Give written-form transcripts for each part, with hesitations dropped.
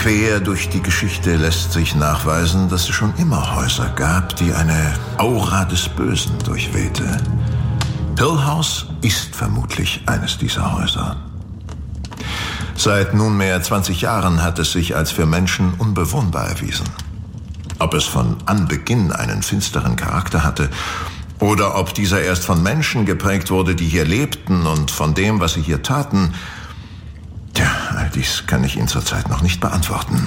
Quer durch die Geschichte lässt sich nachweisen, dass es schon immer Häuser gab, die eine Aura des Bösen durchwehte. Hill House ist vermutlich eines dieser Häuser. Seit nunmehr 20 Jahren hat es sich als für Menschen unbewohnbar erwiesen. Ob es von Anbeginn einen finsteren Charakter hatte oder ob dieser erst von Menschen geprägt wurde, die hier lebten und von dem, was sie hier taten, tja, all dies kann ich Ihnen zurzeit noch nicht beantworten.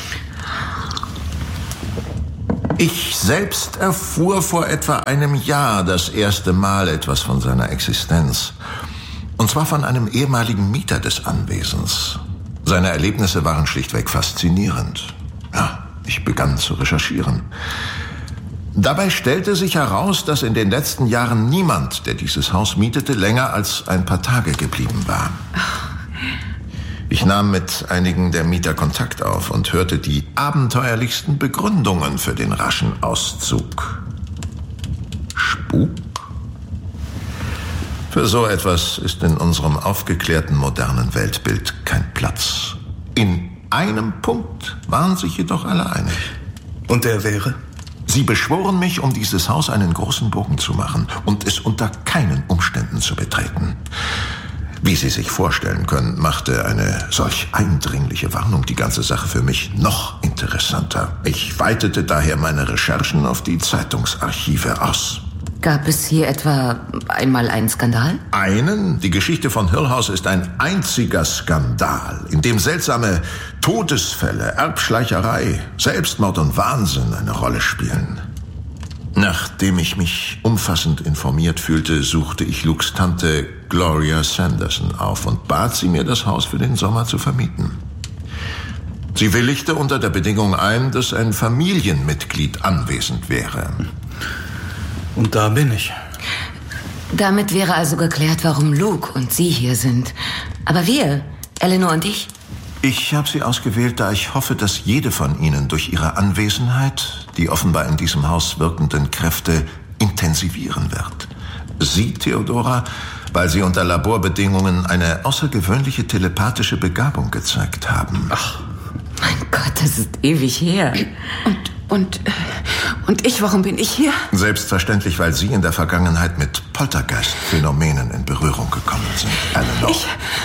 Ich selbst erfuhr vor etwa einem Jahr das erste Mal etwas von seiner Existenz. Und zwar von einem ehemaligen Mieter des Anwesens. Seine Erlebnisse waren schlichtweg faszinierend. Ja, ich begann zu recherchieren. Dabei stellte sich heraus, dass in den letzten Jahren niemand, der dieses Haus mietete, länger als ein paar Tage geblieben war. Ich nahm mit einigen der Mieter Kontakt auf und hörte die abenteuerlichsten Begründungen für den raschen Auszug. Spuk? Für so etwas ist in unserem aufgeklärten modernen Weltbild kein Platz. In einem Punkt waren sich jedoch alle einig. Und der wäre? Sie beschworen mich, um dieses Haus einen großen Bogen zu machen und es unter keinen Umständen zu betreten. Wie Sie sich vorstellen können, machte eine solch eindringliche Warnung die ganze Sache für mich noch interessanter. Ich weitete daher meine Recherchen auf die Zeitungsarchive aus. Gab es hier etwa einmal einen Skandal? Einen? Die Geschichte von Hill House ist ein einziger Skandal, in dem seltsame Todesfälle, Erbschleicherei, Selbstmord und Wahnsinn eine Rolle spielen. Nachdem ich mich umfassend informiert fühlte, suchte ich Lukes Tante Gloria Sanderson auf und bat sie, mir das Haus für den Sommer zu vermieten. Sie willigte unter der Bedingung ein, dass ein Familienmitglied anwesend wäre. Und da bin ich. Damit wäre also geklärt, warum Luke und Sie hier sind. Aber wir, Eleanor und ich? Ich habe Sie ausgewählt, da ich hoffe, dass jede von Ihnen durch ihre Anwesenheit die offenbar in diesem Haus wirkenden Kräfte intensivieren wird. Sie, Theodora, weil Sie unter Laborbedingungen eine außergewöhnliche telepathische Begabung gezeigt haben. Ach, mein Gott, das ist ewig her. Und ich, warum bin ich hier? Selbstverständlich, weil Sie in der Vergangenheit mit Poltergeist-Phänomenen in Berührung gekommen sind, Eleanor.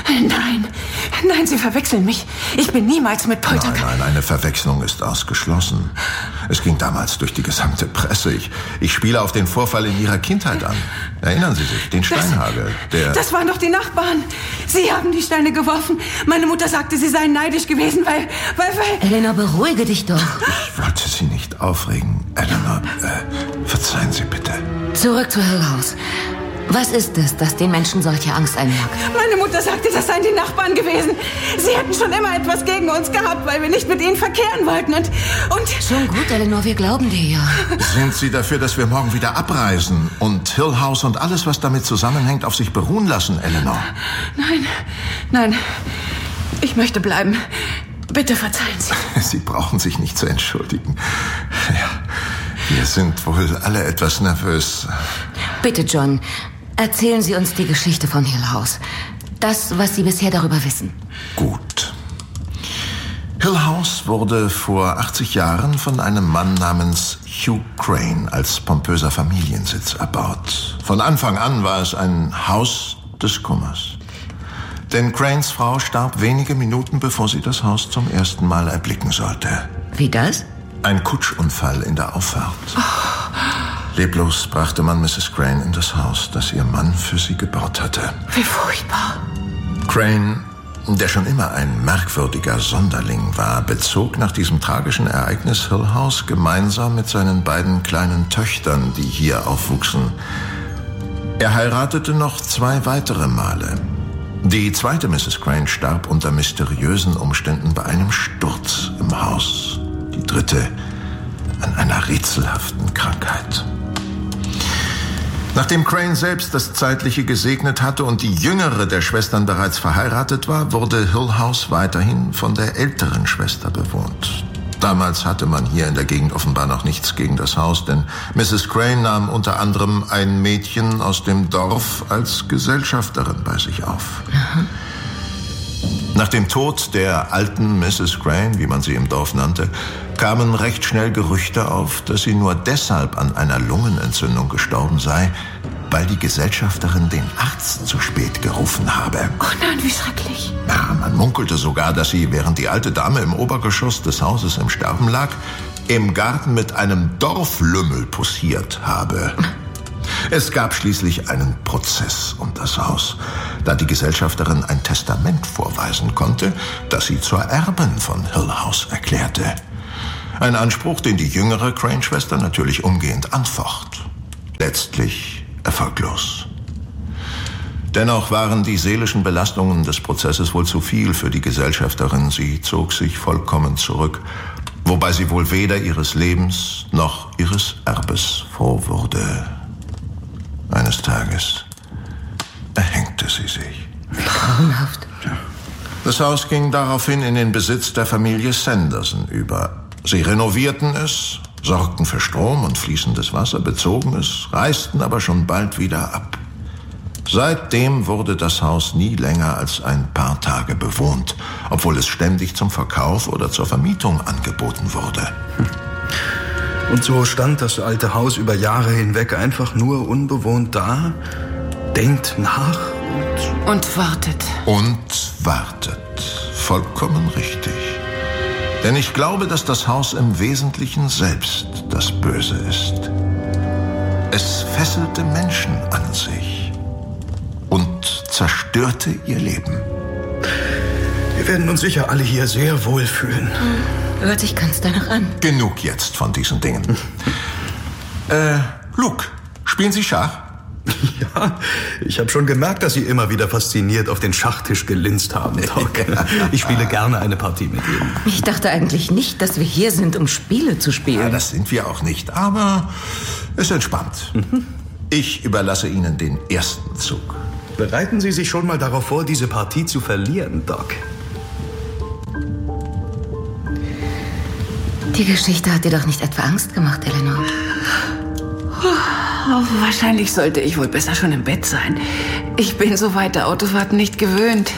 Nein, Sie verwechseln mich. Ich bin niemals mit Poltergeist. Nein, eine Verwechslung ist ausgeschlossen. Es ging damals durch die gesamte Presse. Ich spiele auf den Vorfall in Ihrer Kindheit an. Erinnern Sie sich, den Steinhagel, Das waren doch die Nachbarn. Sie haben die Steine geworfen. Meine Mutter sagte, Sie seien neidisch gewesen, weil... Eleanor, beruhige dich doch. Ich wollte Sie nicht aufregen, Eleanor. Verzeihen Sie bitte. Zurück zu Hill House. Was ist es, das den Menschen solche Angst einjagt? Meine Mutter sagte, das seien die Nachbarn gewesen. Sie hätten schon immer etwas gegen uns gehabt, weil wir nicht mit ihnen verkehren wollten. Und Schon gut, Eleanor, wir glauben dir ja. Sind Sie dafür, dass wir morgen wieder abreisen und Hill House und alles, was damit zusammenhängt, auf sich beruhen lassen, Eleanor? Nein. Ich möchte bleiben. Bitte verzeihen Sie. Sie brauchen sich nicht zu entschuldigen. Ja, wir sind wohl alle etwas nervös. Bitte, John, erzählen Sie uns die Geschichte von Hill House. Das, was Sie bisher darüber wissen. Gut. Hill House wurde vor 80 Jahren von einem Mann namens Hugh Crane als pompöser Familiensitz erbaut. Von Anfang an war es ein Haus des Kummers. Denn Cranes Frau starb wenige Minuten, bevor sie das Haus zum ersten Mal erblicken sollte. Wie das? Ein Kutschunfall in der Auffahrt. Leblos brachte man Mrs. Crane in das Haus, das ihr Mann für sie gebaut hatte. Wie furchtbar. Crane, der schon immer ein merkwürdiger Sonderling war, bezog nach diesem tragischen Ereignis Hill House gemeinsam mit seinen beiden kleinen Töchtern, die hier aufwuchsen. Er heiratete noch 2 weitere Male. Die zweite Mrs. Crane starb unter mysteriösen Umständen bei einem Sturz im Haus. Die dritte an einer rätselhaften Krankheit. Nachdem Crane selbst das Zeitliche gesegnet hatte und die jüngere der Schwestern bereits verheiratet war, wurde Hill House weiterhin von der älteren Schwester bewohnt. Damals hatte man hier in der Gegend offenbar noch nichts gegen das Haus, denn Mrs. Crane nahm unter anderem ein Mädchen aus dem Dorf als Gesellschafterin bei sich auf. Nach dem Tod der alten Mrs. Crane, wie man sie im Dorf nannte, kamen recht schnell Gerüchte auf, dass sie nur deshalb an einer Lungenentzündung gestorben sei, weil die Gesellschafterin den Arzt zu spät gerufen habe. Oh nein, wie schrecklich. Ja, man munkelte sogar, dass sie, während die alte Dame im Obergeschoss des Hauses im Sterben lag, im Garten mit einem Dorflümmel poussiert habe. Es gab schließlich einen Prozess um das Haus, da die Gesellschafterin ein Testament vorweisen konnte, das sie zur Erbin von Hill House erklärte. Ein Anspruch, den die jüngere Crane-Schwester natürlich umgehend anfocht. Letztlich erfolglos. Dennoch waren die seelischen Belastungen des Prozesses wohl zu viel für die Gesellschafterin. Sie zog sich vollkommen zurück, wobei sie wohl weder ihres Lebens noch ihres Erbes froh wurde. Eines Tages erhängte sie sich. Grauenhaft. Das Haus ging daraufhin in den Besitz der Familie Sanderson über. Sie renovierten es, sorgten für Strom und fließendes Wasser, bezogen es, reisten aber schon bald wieder ab. Seitdem wurde das Haus nie länger als ein paar Tage bewohnt, obwohl es ständig zum Verkauf oder zur Vermietung angeboten wurde. Und so stand das alte Haus über Jahre hinweg einfach nur unbewohnt da, denkt nach und wartet. Und wartet. Vollkommen richtig. Denn ich glaube, dass das Haus im Wesentlichen selbst das Böse ist. Es fesselte Menschen an sich und zerstörte ihr Leben. Wir werden uns sicher alle hier sehr wohl fühlen. Hört sich ganz danach an. Genug jetzt von diesen Dingen. Luke, spielen Sie Schach? Ja, ich habe schon gemerkt, dass Sie immer wieder fasziniert auf den Schachtisch gelinst haben, Doc. Ich spiele gerne eine Partie mit Ihnen. Ich dachte eigentlich nicht, dass wir hier sind, um Spiele zu spielen. Ja, das sind wir auch nicht, aber es entspannt. Ich überlasse Ihnen den ersten Zug. Bereiten Sie sich schon mal darauf vor, diese Partie zu verlieren, Doc. Die Geschichte hat dir doch nicht etwa Angst gemacht, Eleanor? Oh, wahrscheinlich sollte ich wohl besser schon im Bett sein. Ich bin so weite Autofahrten nicht gewöhnt.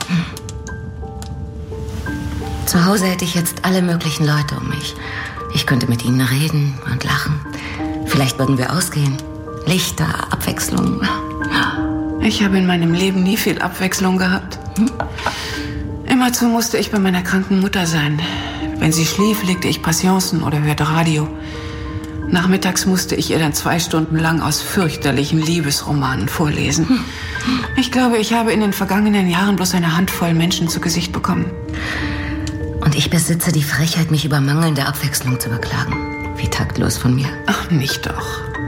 Zu Hause hätte ich jetzt alle möglichen Leute um mich. Ich könnte mit ihnen reden und lachen. Vielleicht würden wir ausgehen. Lichter, Abwechslung. Ich habe in meinem Leben nie viel Abwechslung gehabt. Immerzu musste ich bei meiner kranken Mutter sein. Wenn sie schlief, legte ich Passionsen oder hörte Radio. Nachmittags musste ich ihr dann 2 Stunden lang aus fürchterlichen Liebesromanen vorlesen. Ich glaube, ich habe in den vergangenen Jahren bloß eine Handvoll Menschen zu Gesicht bekommen. Und ich besitze die Frechheit, mich über mangelnde Abwechslung zu beklagen. Wie taktlos von mir. Ach, nicht doch.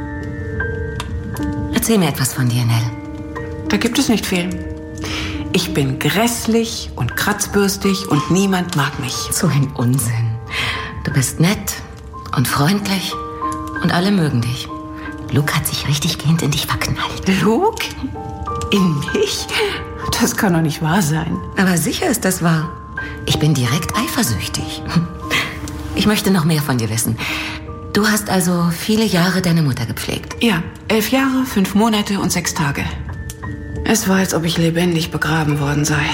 Erzähl mir etwas von dir, Nell. Da gibt es nicht viel. Ich bin grässlich und kratzbürstig und niemand mag mich. So ein Unsinn. Du bist nett und freundlich und alle mögen dich. Luke hat sich richtig gehend in dich verknallt. Luke? In mich? Das kann doch nicht wahr sein. Aber sicher ist das wahr. Ich bin direkt eifersüchtig. Ich möchte noch mehr von dir wissen. Du hast also viele Jahre deine Mutter gepflegt. Ja, 11 Jahre, 5 Monate und 6 Tage. Es war, als ob ich lebendig begraben worden sei.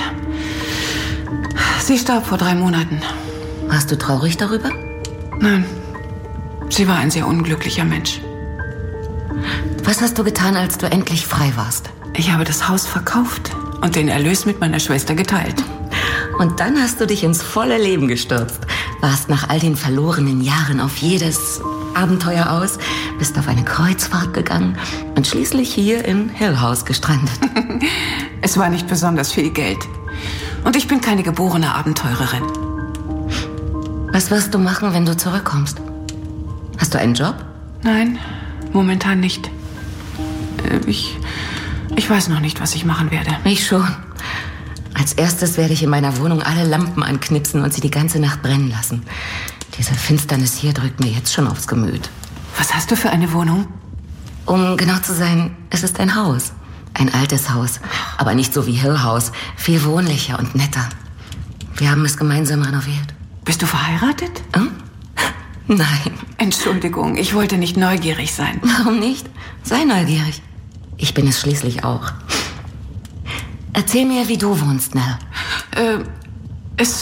Sie starb vor 3 Monaten. Warst du traurig darüber? Nein, sie war ein sehr unglücklicher Mensch. Was hast du getan, als du endlich frei warst? Ich habe das Haus verkauft und den Erlös mit meiner Schwester geteilt. Und dann hast du dich ins volle Leben gestürzt. Warst nach all den verlorenen Jahren auf jedes Abenteuer aus, bist auf eine Kreuzfahrt gegangen und schließlich hier in Hill House gestrandet. Es war nicht besonders viel Geld. Und ich bin keine geborene Abenteurerin. Was wirst du machen, wenn du zurückkommst? Hast du einen Job? Nein, momentan nicht. Ich weiß noch nicht, was ich machen werde. Ich schon. Als erstes werde ich in meiner Wohnung alle Lampen anknipsen und sie die ganze Nacht brennen lassen. Diese Finsternis hier drückt mir jetzt schon aufs Gemüt. Was hast du für eine Wohnung? Um genau zu sein, es ist ein Haus. Ein altes Haus. Aber nicht so wie Hill House. Viel wohnlicher und netter. Wir haben es gemeinsam renoviert. Bist du verheiratet? Hm? Nein. Entschuldigung, ich wollte nicht neugierig sein. Warum nicht? Sei neugierig. Ich bin es schließlich auch. Erzähl mir, wie du wohnst, Nell. Es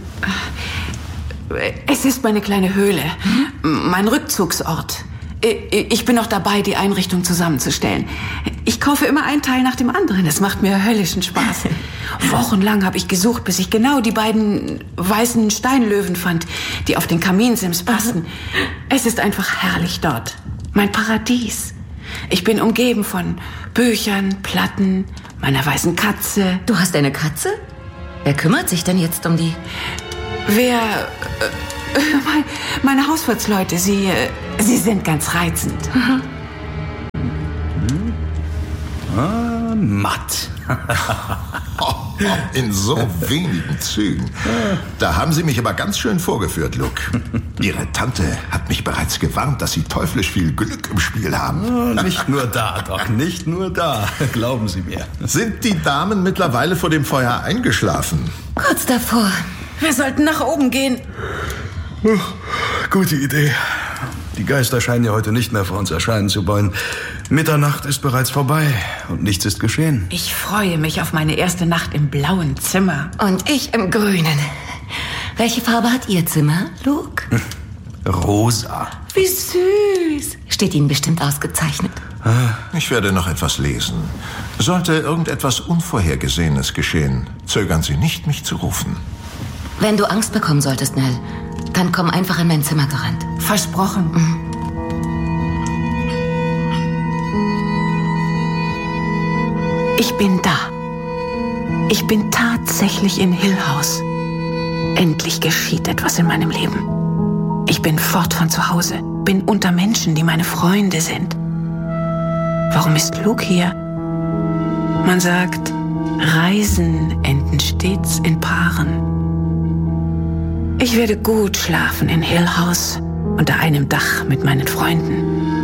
ist meine kleine Höhle, mein Rückzugsort. Ich bin noch dabei, die Einrichtung zusammenzustellen. Ich kaufe immer einen Teil nach dem anderen. Es macht mir höllischen Spaß. Wochenlang habe ich gesucht, bis ich genau die beiden weißen Steinlöwen fand, die auf den Kaminsims passen. Es ist einfach herrlich dort. Mein Paradies. Ich bin umgeben von Büchern, Platten, meiner weißen Katze. Du hast eine Katze? Wer kümmert sich denn jetzt um die? Meine Hauswirtsleute, sie sind ganz reizend. Matt. In so wenigen Zügen. Da haben Sie mich aber ganz schön vorgeführt, Luke. Ihre Tante hat mich bereits gewarnt, dass Sie teuflisch viel Glück im Spiel haben. Nicht nur da, Doc, nicht nur da. Glauben Sie mir. Sind die Damen mittlerweile vor dem Feuer eingeschlafen? Kurz davor. Wir sollten nach oben gehen. Gute Idee. Die Geister scheinen ja heute nicht mehr vor uns erscheinen zu wollen. Mitternacht ist bereits vorbei und nichts ist geschehen. Ich freue mich auf meine erste Nacht im blauen Zimmer. Und ich im grünen. Welche Farbe hat Ihr Zimmer, Luke? Rosa. Wie süß. Steht Ihnen bestimmt ausgezeichnet. Ich werde noch etwas lesen. Sollte irgendetwas Unvorhergesehenes geschehen, zögern Sie nicht, mich zu rufen. Wenn du Angst bekommen solltest, Nell, dann komm einfach in mein Zimmer gerannt. Versprochen. Ich bin da. Ich bin tatsächlich in Hill House. Endlich geschieht etwas in meinem Leben. Ich bin fort von zu Hause, bin unter Menschen, die meine Freunde sind. Warum ist Luke hier? Man sagt, Reisen enden stets in Paaren. Ich werde gut schlafen in Hill House, unter einem Dach mit meinen Freunden.